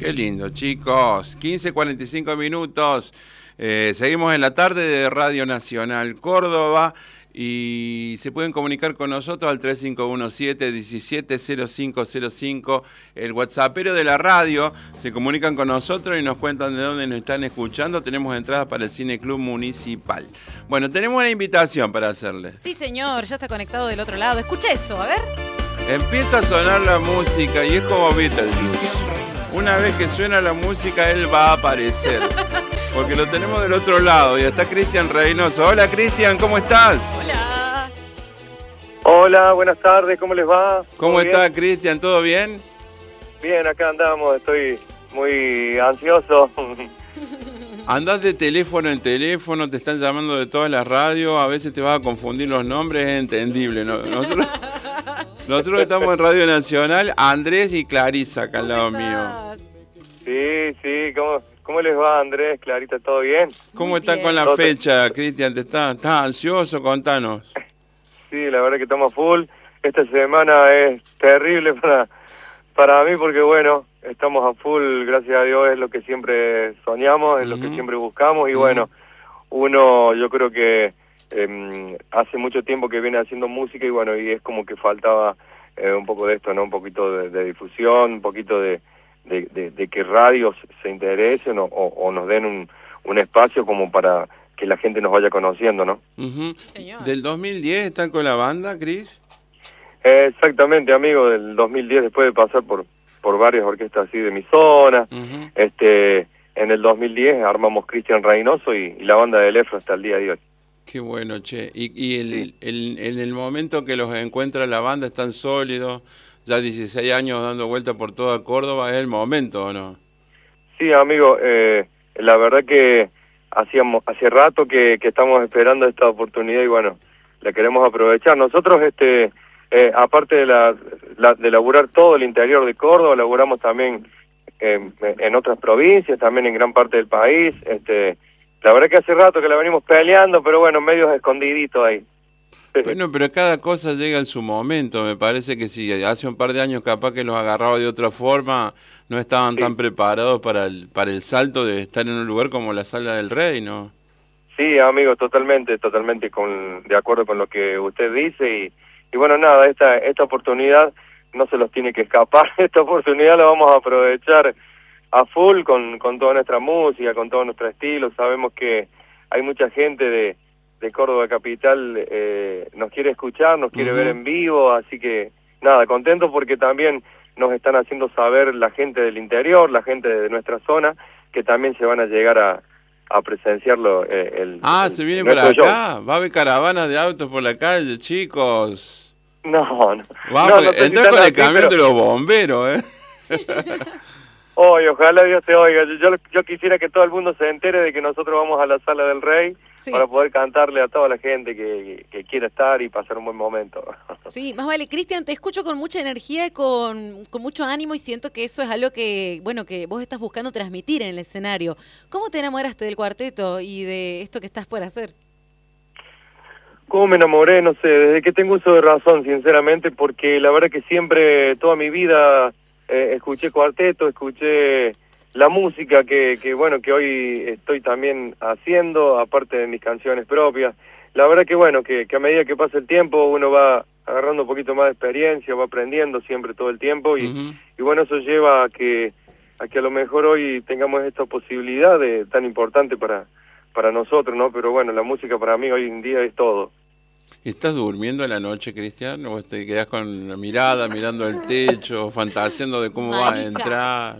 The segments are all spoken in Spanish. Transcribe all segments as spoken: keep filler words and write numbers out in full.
Qué lindo, chicos. quince cuarenta y cinco minutos. Eh, seguimos en la tarde de Radio Nacional Córdoba y se pueden comunicar con nosotros al tres cinco uno siete, diecisiete cero cinco cero cinco. El whatsappero de la radio se comunican con nosotros y nos cuentan de dónde nos están escuchando. Tenemos entradas para el Cine Club Municipal. Bueno, tenemos una invitación para hacerle. Sí, señor, ya está conectado del otro lado. Escucha eso, a ver. Empieza a sonar la música y es como Beetlejuice. Una vez que suena la música, él va a aparecer. Porque lo tenemos del otro lado y está Cristian Reynoso. Hola, Cristian, ¿cómo estás? Hola. Hola, buenas tardes, ¿cómo les va? ¿Cómo está, Cristian? ¿Todo bien? Bien, acá andamos, estoy muy ansioso. Andás de teléfono en teléfono, te están llamando de todas las radios, a veces te vas a confundir los nombres, es entendible, ¿no? Nosotros, nosotros estamos en Radio Nacional, Andrés y Clarisa acá al lado mío. Sí, sí, ¿cómo, cómo les va, Andrés? Clarita, ¿todo bien? ¿Cómo estás con la fecha, Cristian? ¿Te estás, estás ansioso? Contanos. Sí, la verdad que estamos full. Esta semana es terrible para, para mí porque, bueno, estamos a full, gracias a Dios, es lo que siempre soñamos, es uh-huh. lo que siempre buscamos y uh-huh. bueno, uno yo creo que eh, hace mucho tiempo que viene haciendo música y bueno, y es como que faltaba eh, un poco de esto, ¿no? Un poquito de, de difusión, un poquito de, de, de, de que radios se interesen o, o, o nos den un, un espacio como para que la gente nos vaya conociendo, ¿no? Uh-huh. ¿Del dos mil diez están con la banda, Cris? Eh, exactamente, amigo, del dos mil diez, después de pasar por por varias orquestas así de mi zona. Uh-huh. este En el dos mil diez armamos Cristian Reynoso y, y la banda del Efro hasta el día de hoy. Qué bueno, che. Y, y el, sí. el, en el momento que los encuentra la banda, están sólidos, ya dieciséis años dando vuelta por toda Córdoba, ¿es el momento o no? Sí, amigo, eh, la verdad que hacíamos hace rato que, que estamos esperando esta oportunidad y bueno, la queremos aprovechar. Nosotros, este Eh, aparte de, la, la, de laburar todo el interior de Córdoba, laburamos también eh, en otras provincias, también en gran parte del país. Este, la verdad que hace rato que la venimos peleando, pero bueno, medio escondidito ahí. Bueno, pero cada cosa llega en su momento. Me parece que si hace un par de años capaz que los agarraba de otra forma, no estaban sí. tan preparados para el, para el salto de estar en un lugar como la Sala del Rey, ¿no? Sí, amigo, totalmente, totalmente con, de acuerdo con lo que usted dice y Y bueno, nada, esta esta oportunidad no se los tiene que escapar, esta oportunidad la vamos a aprovechar a full con, con toda nuestra música, con todo nuestro estilo. Sabemos que hay mucha gente de, de Córdoba Capital, eh, nos quiere escuchar, nos quiere uh-huh. ver en vivo, así que nada, contentos porque también nos están haciendo saber la gente del interior, la gente de nuestra zona, que también se van a llegar a a presenciarlo. Eh, el, ah, el, se viene por acá, show. Va a haber caravanas de autos por la calle, chicos. No, no. Vamos, no, no entrar con el así, camión pero... de los bomberos, ¿eh? Oye, ojalá Dios te oiga. Yo, yo, yo quisiera que todo el mundo se entere de que nosotros vamos a la Sala del Rey sí. para poder cantarle a toda la gente que, que, que quiera estar y pasar un buen momento. Sí, más vale. Cristian, te escucho con mucha energía y con, con mucho ánimo y siento que eso es algo que, bueno, que vos estás buscando transmitir en el escenario. ¿Cómo te enamoraste del cuarteto y de esto que estás por hacer? ¿Cómo me enamoré? No sé, desde que tengo uso de razón, sinceramente, porque la verdad que siempre, toda mi vida, eh, escuché cuarteto, escuché la música que, que, bueno, que hoy estoy también haciendo, aparte de mis canciones propias. La verdad que, bueno, que, que a medida que pasa el tiempo, uno va agarrando un poquito más de experiencia, va aprendiendo siempre todo el tiempo, y, uh-huh. y bueno, eso lleva a que, a que a lo mejor hoy tengamos esta posibilidad de, tan importante para, para nosotros, ¿no? Pero bueno, la música para mí hoy en día es todo. ¿Estás durmiendo en la noche, Cristian? ¿O te quedás con la mirada, mirando el techo, fantaseando de cómo vas a entrar?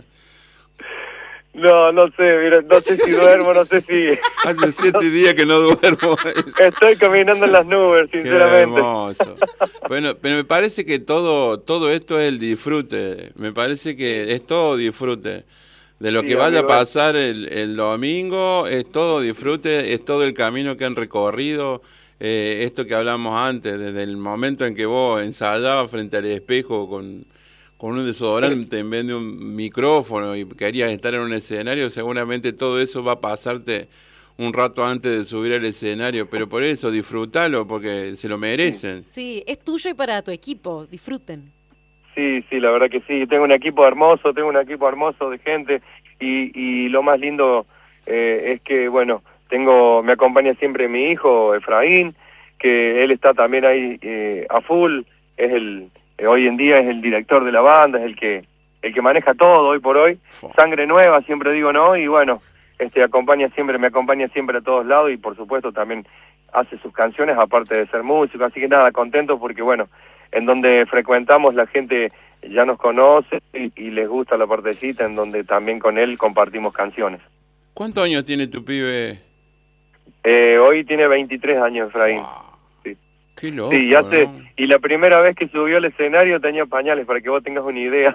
No, no sé, mira, no sé si duermo, no sé si... Hace siete días que no duermo. Estoy caminando en las nubes, sinceramente. Qué hermoso. Bueno, pero me parece que todo todo esto es el disfrute. Me parece que es todo disfrute. De lo sí, que vaya amigo. a pasar el, el domingo, es todo disfrute, es todo el camino que han recorrido. Eh, esto que hablamos antes, desde el momento en que vos ensayabas frente al espejo con, con un desodorante en vez de un micrófono y querías estar en un escenario, seguramente todo eso va a pasarte un rato antes de subir al escenario, pero por eso disfrútalo porque se lo merecen. Sí, es tuyo y para tu equipo, disfruten. Sí, sí, la verdad que sí. Tengo un equipo hermoso, tengo un equipo hermoso de gente y, y lo más lindo eh, es que, bueno, tengo, me acompaña siempre mi hijo, Efraín, que él está también ahí eh, a full, es el, eh, hoy en día es el director de la banda, es el que, el que maneja todo hoy por hoy. Sangre nueva, siempre digo, ¿no? Y bueno, este acompaña siempre, me acompaña siempre a todos lados y por supuesto también hace sus canciones aparte de ser músico, así que nada, contento porque bueno, en donde frecuentamos la gente ya nos conoce y, y les gusta la partecita, en donde también con él compartimos canciones. ¿Cuántos años tiene tu pibe? Eh, hoy tiene veintitrés años, Efraín. Wow. Sí. Qué loco, Sí, ya sé, ¿no? y la primera vez que subió al escenario tenía pañales, para que vos tengas una idea.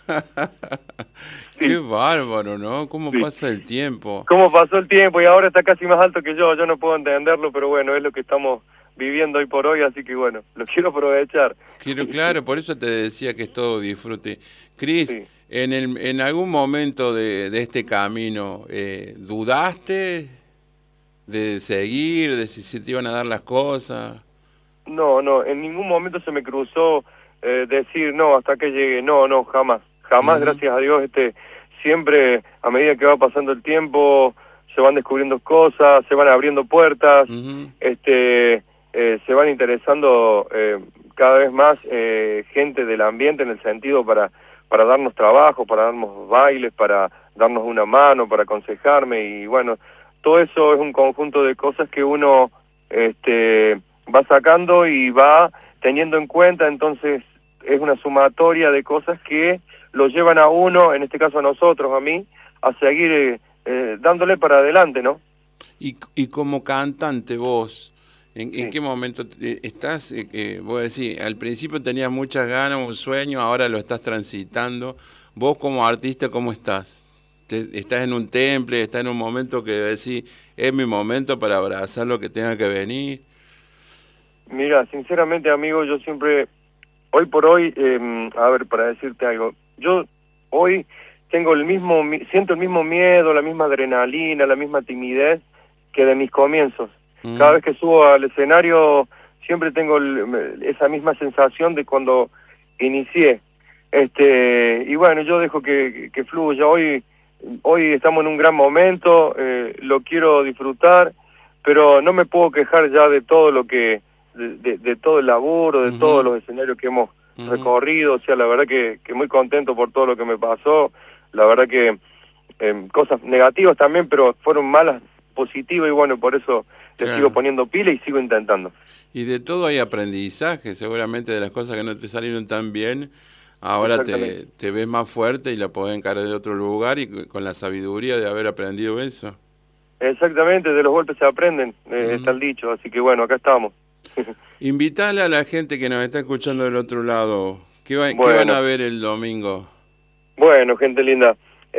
Sí. Qué bárbaro, ¿no? ¿Cómo sí. pasa el tiempo? ¿Cómo pasó el tiempo? Y ahora está casi más alto que yo, yo no puedo entenderlo, pero bueno, es lo que estamos viviendo hoy por hoy, así que bueno, lo quiero aprovechar. Quiero, claro, por eso te decía que es todo disfrute. Cris, Sí. en, el, en algún momento de, de este camino, eh, ¿dudaste de seguir, de si se te iban a dar las cosas? No, no, en ningún momento se me cruzó eh, decir, no, hasta que llegue, no, no, jamás, jamás, uh-huh. Gracias a Dios, este, siempre, a medida que va pasando el tiempo, se van descubriendo cosas, se van abriendo puertas, uh-huh. este, eh, se van interesando eh, cada vez más eh, gente del ambiente en el sentido para, para darnos trabajo, para darnos bailes, para darnos una mano, para aconsejarme, y bueno, todo eso es un conjunto de cosas que uno, este, va sacando y va teniendo en cuenta, entonces es una sumatoria de cosas que lo llevan a uno, en este caso a nosotros, a mí, a seguir eh, eh, dándole para adelante, ¿no? Y, y como cantante vos, ¿en, sí. ¿en qué momento estás? Eh, eh, vos decís, al principio tenías muchas ganas, un sueño, ahora lo estás transitando. Vos como artista, ¿cómo estás? Te, ¿Estás en un temple, estás en un momento que decís, es mi momento para abrazar lo que tenga que venir? Mira, sinceramente, amigo, yo siempre, hoy por hoy, eh, a ver, para decirte algo, yo hoy tengo el mismo, siento el mismo miedo, la misma adrenalina, la misma timidez que de mis comienzos. Mm. Cada vez que subo al escenario, siempre tengo el, esa misma sensación de cuando inicié. Este, y bueno, yo dejo que, que fluya. Hoy, hoy estamos en un gran momento, eh, lo quiero disfrutar, pero no me puedo quejar ya de todo lo que... De, de, de todo el laburo, de uh-huh. todos los escenarios que hemos uh-huh. recorrido, o sea, la verdad que, que muy contento por todo lo que me pasó, la verdad que eh, cosas negativas también, pero fueron malas, positivas, y bueno, por eso claro. le sigo poniendo pila y sigo intentando. Y de todo hay aprendizaje, seguramente de las cosas que no te salieron tan bien, ahora te, te ves más fuerte y la podés encarar de otro lugar y con la sabiduría de haber aprendido eso. Exactamente, de los golpes se aprenden, eh, uh-huh. está el dicho, así que bueno, acá estamos. Invitale a la gente que nos está escuchando del otro lado. ¿Qué, va, bueno. ¿qué van a ver el domingo? Bueno, gente linda.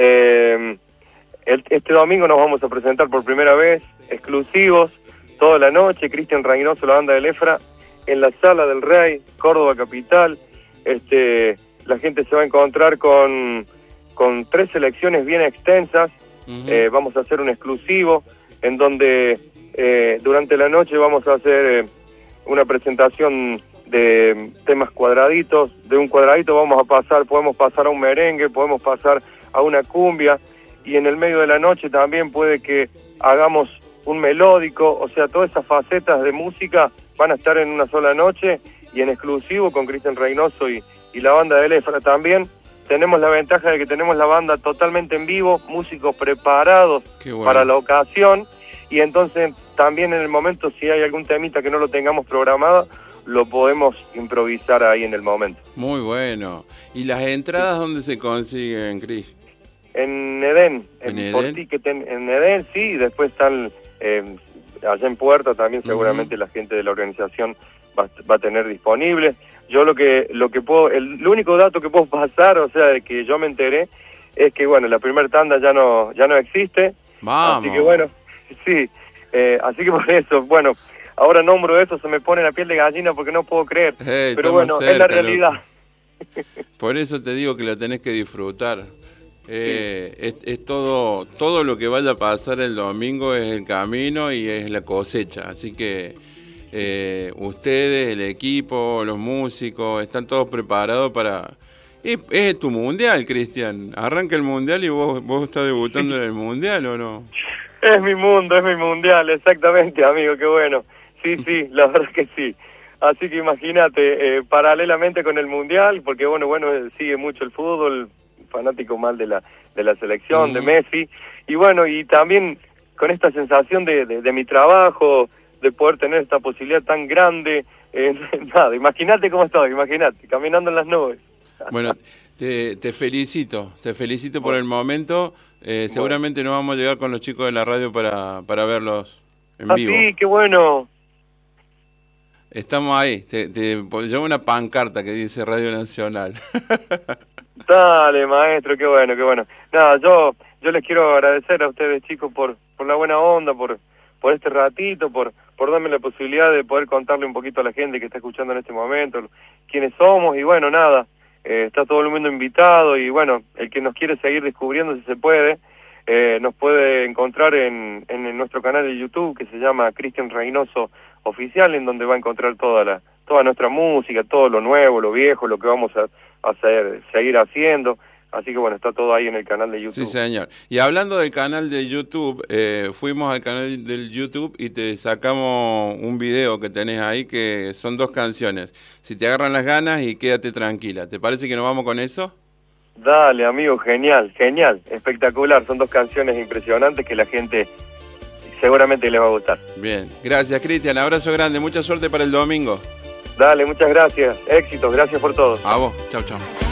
Eh, el, este domingo nos vamos a presentar por primera vez, exclusivos, toda la noche, Cristian Reynoso, la banda del Efra, en la Sala del Rey, Córdoba Capital. Este, la gente se va a encontrar con, con tres selecciones bien extensas. Uh-huh. eh, vamos a hacer un exclusivo, en donde eh, durante la noche vamos a hacer... Eh, una presentación de temas cuadraditos, de un cuadradito vamos a pasar, podemos pasar a un merengue, podemos pasar a una cumbia, y en el medio de la noche también puede que hagamos un melódico, o sea, todas esas facetas de música van a estar en una sola noche, y en exclusivo con Cristian Reynoso y, y la banda del Efra también. Tenemos la ventaja de que tenemos la banda totalmente en vivo, músicos preparados bueno. para la ocasión, y entonces también en el momento, si hay algún temita que no lo tengamos programado, lo podemos improvisar ahí en el momento. Muy bueno. ¿Y las entradas sí. dónde se consiguen, Cris? En Edén. ¿En, en Edén? Ticket, en, en Edén, sí, y después están eh, allá en Puerta también seguramente uh-huh. la gente de la organización va, va a tener disponible. Yo lo que lo que puedo, el, el único dato que puedo pasar, o sea, de que yo me enteré, es que bueno, la primera tanda ya no ya no existe. Vamos. Así que bueno, sí, eh, así que por eso, bueno, ahora nombro eso, se me pone la piel de gallina porque no puedo creer, hey, pero bueno, cerca, es la realidad. Por eso te digo que la tenés que disfrutar. Eh, sí. es, es todo, todo lo que vaya a pasar el domingo es el camino y es la cosecha, así que eh, ustedes, el equipo, los músicos, están todos preparados para Y es tu mundial, Cristian. Arranca el mundial y vos, vos estás debutando en el mundial, ¿o no? Es mi mundo, es mi mundial, exactamente, amigo, qué bueno. Sí, sí, la verdad que sí. Así que imagínate, eh, paralelamente con el mundial, porque bueno, bueno, sigue mucho el fútbol, fanático mal de la de la selección, mm. de Messi, y bueno, y también con esta sensación de, de, de mi trabajo, de poder tener esta posibilidad tan grande, eh, nada, imagínate cómo estoy, imagínate, caminando en las nubes. Bueno, te, te felicito, te felicito por el momento. Eh, seguramente bueno. nos vamos a llegar con los chicos de la radio para, para verlos en ah, vivo. Sí, qué bueno. Estamos ahí, te, te llevo una pancarta que dice Radio Nacional. Dale, maestro, qué bueno, qué bueno. Nada, yo yo les quiero agradecer a ustedes, chicos, por por la buena onda, por por este ratito, por por darme la posibilidad de poder contarle un poquito a la gente que está escuchando en este momento quiénes somos, y bueno, nada, eh, está todo el mundo invitado, y bueno, el que nos quiere seguir descubriendo, si se puede, eh, nos puede encontrar en, en nuestro canal de YouTube, que se llama Cristian Reynoso Oficial, en donde va a encontrar toda la toda nuestra música, todo lo nuevo, lo viejo, lo que vamos a, a hacer, seguir haciendo. Así que bueno, está todo ahí en el canal de YouTube. Sí, señor. Y hablando del canal de YouTube, eh, fuimos al canal del YouTube y te sacamos un video que tenés ahí, que son dos canciones. Si te agarran las ganas y quédate tranquila. ¿Te parece que nos vamos con eso? Dale, amigo, genial, genial, espectacular. Son dos canciones impresionantes que la gente seguramente les va a gustar. Bien, gracias, Cristian. Abrazo grande, mucha suerte para el domingo. Dale, muchas gracias. Éxitos, gracias por todo. A vos, chau, chau.